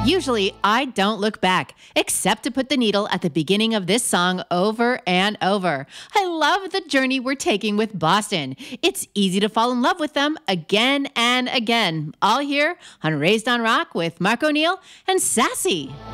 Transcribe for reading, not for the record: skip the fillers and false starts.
Usually, I don't look back, except to put the needle at the beginning of this song over and over. I love the journey we're taking with Boston. It's easy to fall in love with them again and again. All here on Raised on Rock with Mark O'Neill and Sassy.